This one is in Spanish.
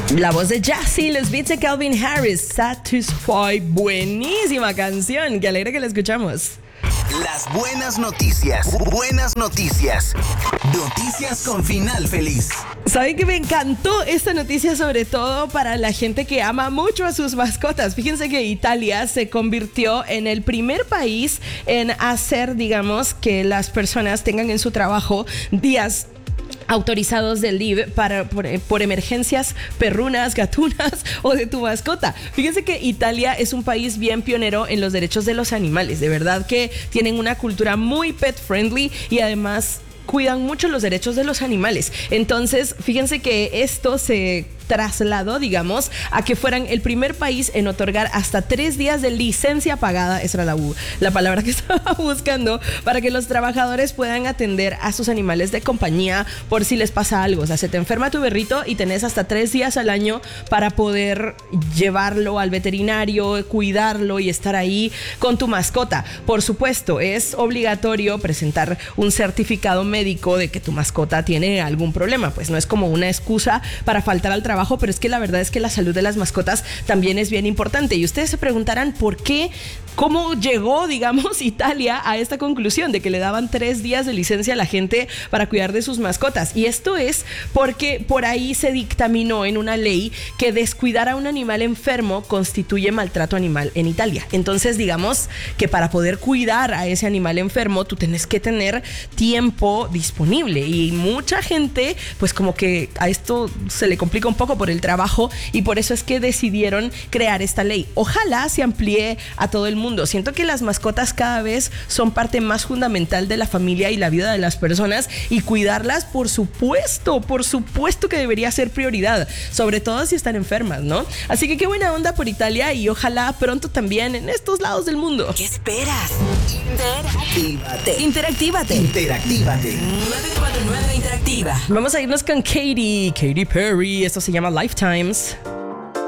La voz de Jassy, los beats de Calvin Harris, Satisfy, buenísima canción, qué alegre que la escuchamos. Las buenas noticias. Buenas noticias. Noticias con final feliz. ¿Saben que me encantó esta noticia, sobre todo para la gente que ama mucho a sus mascotas? Fíjense que Italia se convirtió en el primer país en hacer, digamos, que las personas tengan en su trabajo días autorizados del leave por emergencias perrunas, gatunas o de tu mascota. Fíjense que Italia es un país bien pionero en los derechos de los animales. De verdad que tienen una cultura muy pet friendly y además cuidan mucho los derechos de los animales. Entonces, fíjense que esto se trasladó, digamos, a que fueran el primer país en otorgar hasta 3 días de licencia pagada, esa era la palabra que estaba buscando, para que los trabajadores puedan atender a sus animales de compañía por si les pasa algo. O sea, se te enferma tu perrito y tenés hasta 3 días al año para poder llevarlo al veterinario, cuidarlo y estar ahí con tu mascota. Por supuesto, es obligatorio presentar un certificado médico de que tu mascota tiene algún problema. Pues no es como una excusa para faltar al trabajo, pero es que la verdad es que la salud de las mascotas también es bien importante. Y ustedes se preguntarán por qué, cómo llegó, digamos, Italia a esta conclusión de que le daban 3 días de licencia a la gente para cuidar de sus mascotas. Y esto es porque por ahí se dictaminó en una ley que descuidar a un animal enfermo constituye maltrato animal en Italia. Entonces, digamos que para poder cuidar a ese animal enfermo, tú tienes que tener tiempo disponible. Y mucha gente, pues como que a esto se le complica un poco por el trabajo, y por eso es que decidieron crear esta ley. Ojalá se amplíe a todo el mundo. Siento que las mascotas cada vez son parte más fundamental de la familia y la vida de las personas, y cuidarlas, por supuesto que debería ser prioridad, sobre todo si están enfermas, ¿no? Así que qué buena onda por Italia, y ojalá pronto también en estos lados del mundo. ¿Qué esperas? Interactívate. 949 Interactiva. Vamos a irnos con Katy Perry. Esto se llama Lifetimes.